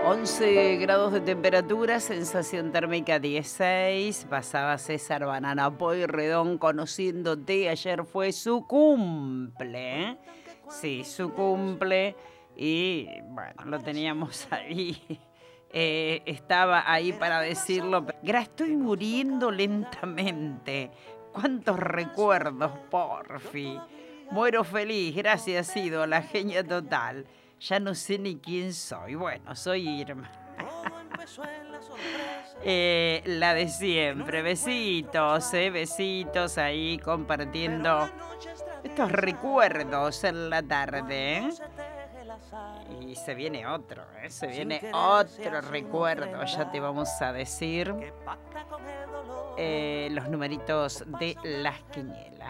11 grados de temperatura, sensación térmica 16. Pasaba César Banana Pueyrredón conociéndote. Ayer fue su cumple. Sí, su cumple. Y bueno, lo teníamos ahí. Estaba ahí para decirlo. Estoy muriendo lentamente. ¿Cuántos recuerdos, porfi? Muero feliz, gracias, Ido, la genia total. Ya no sé ni quién soy. Bueno, soy Irma. La de siempre. Besitos, besitos ahí compartiendo estos recuerdos en la tarde. Y se viene otro, se viene otro recuerdo. Ya te vamos a decir los numeritos de las quinielas.